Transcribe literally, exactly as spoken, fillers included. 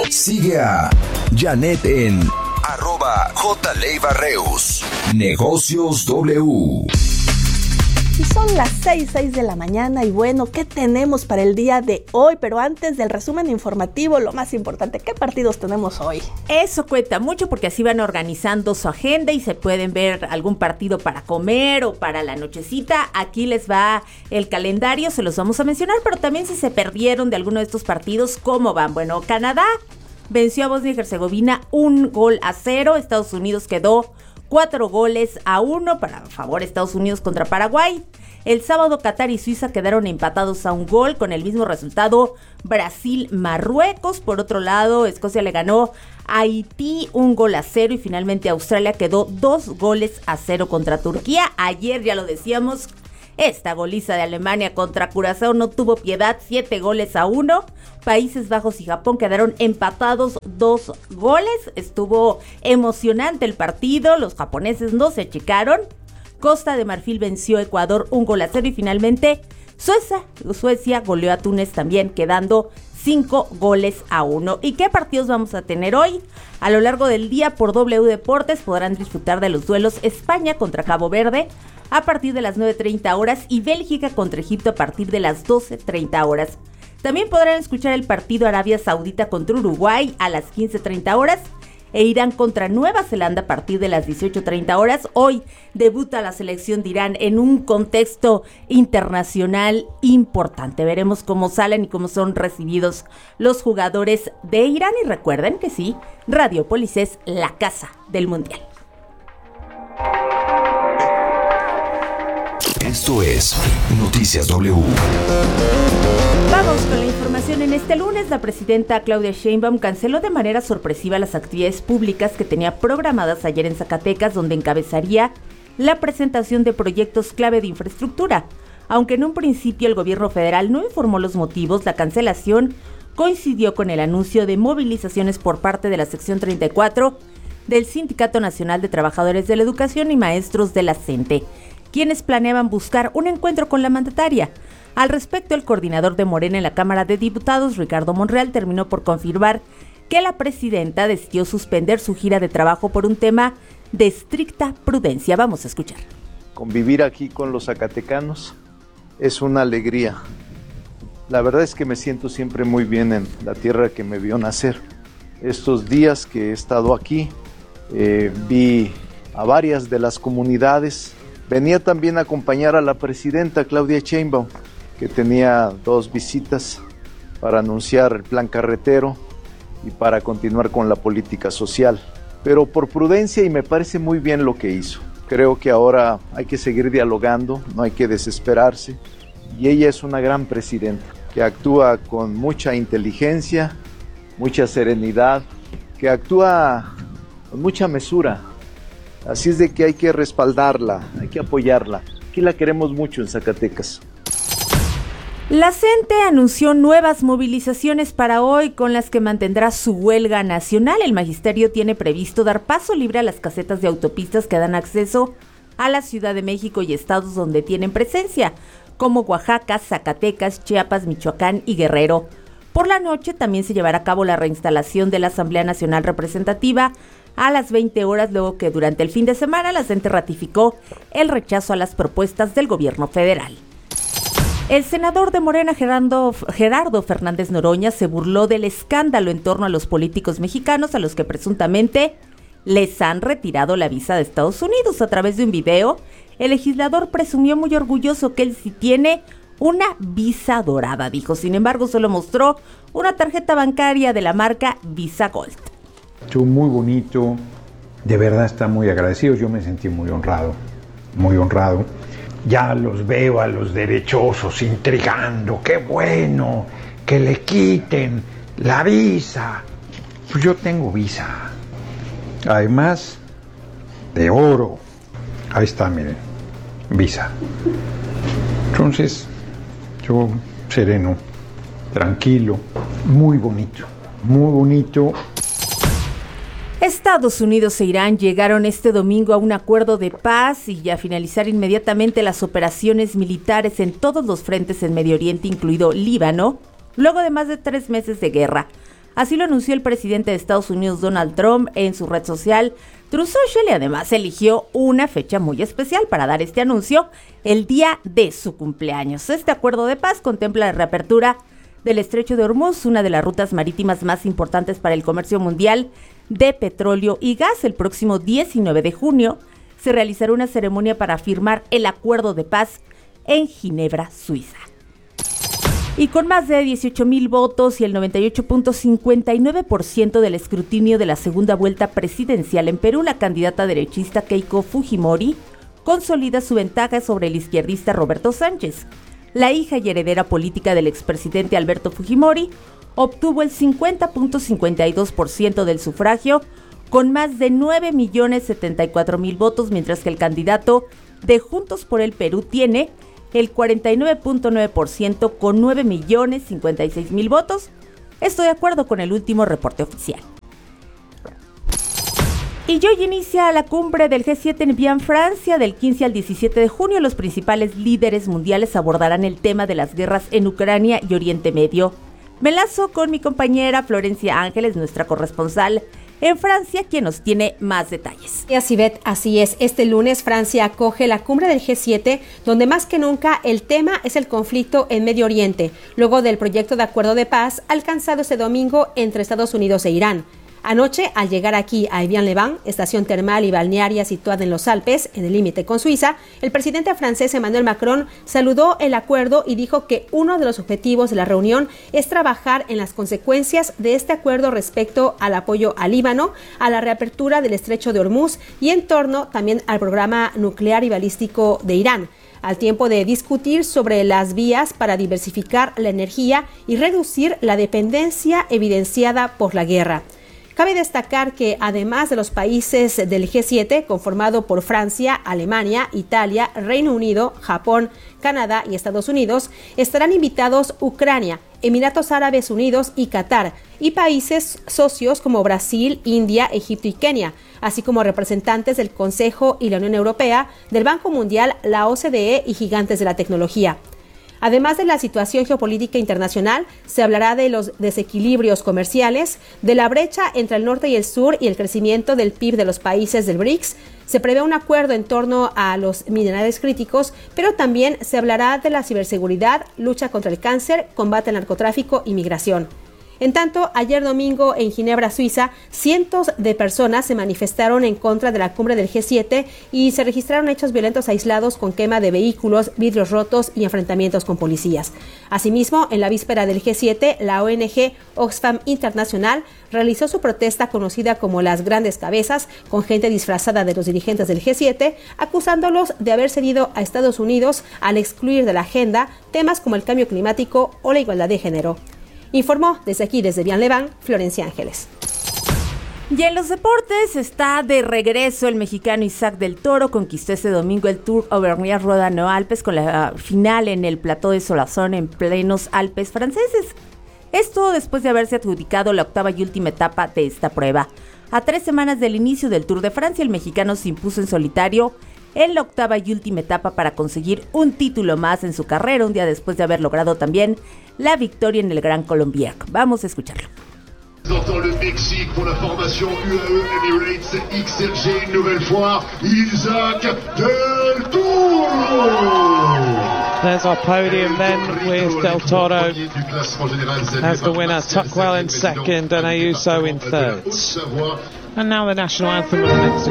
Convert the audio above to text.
Sigue a Janet en arroba jleiva-reus. Negocios W. Y son las seis, seis de la mañana y bueno, ¿qué tenemos para el día de hoy? Pero antes del resumen informativo, lo más importante, ¿qué partidos tenemos hoy? Eso cuenta mucho porque así van organizando su agenda y se pueden ver algún partido para comer o para la nochecita. Aquí les va el calendario, se los vamos a mencionar, pero también si se perdieron de alguno de estos partidos, ¿cómo van? Bueno, Canadá venció a Bosnia y Herzegovina un gol a cero, Estados Unidos quedó Cuatro goles a uno para favor Estados Unidos contra Paraguay. El sábado Qatar y Suiza quedaron empatados a un gol con el mismo resultado Brasil-Marruecos. Por otro lado, Escocia le ganó a Haití un gol a cero y finalmente Australia quedó dos goles a cero contra Turquía. Ayer ya lo decíamos, esta goliza de Alemania contra Curazao no tuvo piedad, siete goles a uno. Países Bajos y Japón quedaron empatados dos goles. Estuvo emocionante el partido, los japoneses no se achicaron. Costa de Marfil venció a Ecuador un gol a cero y finalmente Suecia, Suecia goleó a Túnez también quedando cinco goles a uno. ¿Y qué partidos vamos a tener hoy? A lo largo del día por W Deportes podrán disfrutar de los duelos España contra Cabo Verde a partir de las nueve treinta horas y Bélgica contra Egipto a partir de las doce treinta horas. También podrán escuchar el partido Arabia Saudita contra Uruguay a las quince treinta horas e Irán contra Nueva Zelanda a partir de las dieciocho treinta horas. Hoy debuta la selección de Irán en un contexto internacional importante. Veremos cómo salen y cómo son recibidos los jugadores de Irán. Y recuerden que sí, Radiopolis es la casa del Mundial. Esto es Noticias W. Vamos con la información en este lunes. La presidenta Claudia Sheinbaum canceló de manera sorpresiva las actividades públicas que tenía programadas ayer en Zacatecas, donde encabezaría la presentación de proyectos clave de infraestructura. Aunque en un principio el gobierno federal no informó los motivos, la cancelación coincidió con el anuncio de movilizaciones por parte de la sección treinta y cuatro del Sindicato Nacional de Trabajadores de la Educación y Maestros de la CENTE, quienes planeaban buscar un encuentro con la mandataria. Al respecto, el coordinador de Morena en la Cámara de Diputados, Ricardo Monreal, terminó por confirmar que la presidenta decidió suspender su gira de trabajo por un tema de estricta prudencia. Vamos a escuchar. Convivir aquí con los zacatecanos es una alegría. La verdad es que me siento siempre muy bien en la tierra que me vio nacer. Estos días que he estado aquí, eh, vi a varias de las comunidades. Venía también a acompañar a la presidenta Claudia Sheinbaum, que tenía dos visitas para anunciar el plan carretero y para continuar con la política social. Pero por prudencia, y me parece muy bien lo que hizo. Creo que ahora hay que seguir dialogando, no hay que desesperarse. Y ella es una gran presidenta, que actúa con mucha inteligencia, mucha serenidad, que actúa con mucha mesura. Así es de que hay que respaldarla, hay que apoyarla. Aquí la queremos mucho en Zacatecas. La CENTE anunció nuevas movilizaciones para hoy con las que mantendrá su huelga nacional. El magisterio tiene previsto dar paso libre a las casetas de autopistas que dan acceso a la Ciudad de México y estados donde tienen presencia, como Oaxaca, Zacatecas, Chiapas, Michoacán y Guerrero. Por la noche también se llevará a cabo la reinstalación de la Asamblea Nacional Representativa a las veinte horas, luego que durante el fin de semana la CENTE ratificó el rechazo a las propuestas del gobierno federal. El senador de Morena, Gerardo, Gerardo Fernández Noroña, se burló del escándalo en torno a los políticos mexicanos a los que presuntamente les han retirado la visa de Estados Unidos. A través de un video, el legislador presumió muy orgulloso que él sí tiene una visa dorada, dijo. Sin embargo, solo mostró una tarjeta bancaria de la marca Visa Gold. Estuvo muy bonito, de verdad está muy agradecido, yo me sentí muy honrado, muy honrado. Ya los veo a los derechosos intrigando, qué bueno, que le quiten la visa. Pues yo tengo visa, además de oro. Ahí está, miren, visa. Entonces, yo sereno, tranquilo, muy bonito, muy bonito. Estados Unidos e Irán llegaron este domingo a un acuerdo de paz y a finalizar inmediatamente las operaciones militares en todos los frentes en Medio Oriente, incluido Líbano, luego de más de tres meses de guerra. Así lo anunció el presidente de Estados Unidos, Donald Trump, en su red social Truth Social, y además eligió una fecha muy especial para dar este anuncio, el día de su cumpleaños. Este acuerdo de paz contempla la reapertura del Estrecho de Hormuz, una de las rutas marítimas más importantes para el comercio mundial de petróleo y gas. El próximo diecinueve de junio se realizará una ceremonia para firmar el acuerdo de paz en Ginebra, Suiza. Y con más de dieciocho mil votos y el noventa y ocho punto cincuenta y nueve por ciento del escrutinio de la segunda vuelta presidencial en Perú, la candidata derechista Keiko Fujimori consolida su ventaja sobre el izquierdista Roberto Sánchez. La hija y heredera política del expresidente Alberto Fujimori obtuvo el cincuenta punto cincuenta y dos por ciento del sufragio con más de nueve millones setenta y cuatro mil votos, mientras que el candidato de Juntos por el Perú tiene el cuarenta y nueve punto nueve por ciento con nueve millones cincuenta y seis mil votos. Esto de acuerdo con el último reporte oficial. Y hoy inicia la cumbre del G siete en Evian, Francia, del quince al diecisiete de junio. Los principales líderes mundiales abordarán el tema de las guerras en Ucrania y Oriente Medio. Me enlazo con mi compañera Florencia Ángeles, nuestra corresponsal en Francia, quien nos tiene más detalles. Así es, así es. Este lunes Francia acoge la cumbre del G siete, donde más que nunca el tema es el conflicto en Medio Oriente, luego del proyecto de acuerdo de paz alcanzado este domingo entre Estados Unidos e Irán. Anoche, al llegar aquí a Evian-les-Bains, estación termal y balnearia situada en los Alpes, en el límite con Suiza, el presidente francés Emmanuel Macron saludó el acuerdo y dijo que uno de los objetivos de la reunión es trabajar en las consecuencias de este acuerdo respecto al apoyo al Líbano, a la reapertura del Estrecho de Hormuz y en torno también al programa nuclear y balístico de Irán, al tiempo de discutir sobre las vías para diversificar la energía y reducir la dependencia evidenciada por la guerra. Cabe destacar que además de los países del G siete, conformado por Francia, Alemania, Italia, Reino Unido, Japón, Canadá y Estados Unidos, estarán invitados Ucrania, Emiratos Árabes Unidos y Qatar, y países socios como Brasil, India, Egipto y Kenia, así como representantes del Consejo y la Unión Europea, del Banco Mundial, la O C D E y gigantes de la tecnología. Además de la situación geopolítica internacional, se hablará de los desequilibrios comerciales, de la brecha entre el norte y el sur y el crecimiento del P I B de los países del BRICS. Se prevé un acuerdo en torno a los minerales críticos, pero también se hablará de la ciberseguridad, lucha contra el cáncer, combate al narcotráfico y migración. En tanto, ayer domingo en Ginebra, Suiza, cientos de personas se manifestaron en contra de la cumbre del G siete y se registraron hechos violentos aislados con quema de vehículos, vidrios rotos y enfrentamientos con policías. Asimismo, en la víspera del G siete, la O N G Oxfam Internacional realizó su protesta conocida como las Grandes Cabezas, con gente disfrazada de los dirigentes del G siete, acusándolos de haber cedido a Estados Unidos al excluir de la agenda temas como el cambio climático o la igualdad de género. Informó desde aquí, desde Evian-les-Bains, Florencia Ángeles. Y en los deportes está de regreso el mexicano Isaac del Toro. Conquistó este domingo el Tour Auvergnat-Rodano-Alpes con la final en el Plateau de Soissons en plenos Alpes franceses. Esto después de haberse adjudicado la octava y última etapa de esta prueba. A tres semanas del inicio del Tour de Francia, el mexicano se impuso en solitario en la octava y última etapa para conseguir un título más en su carrera, un día después de haber logrado también la victoria en el Gran Colombier. Vamos a escucharlo. Dans le Mexique pour la formation U A E Emirates X L G, une nouvelle fois, Isaac del Toro. There's our podium then with Del Toro as the winner, Tuckwell in second and Ayuso in third. And now the national anthem of the next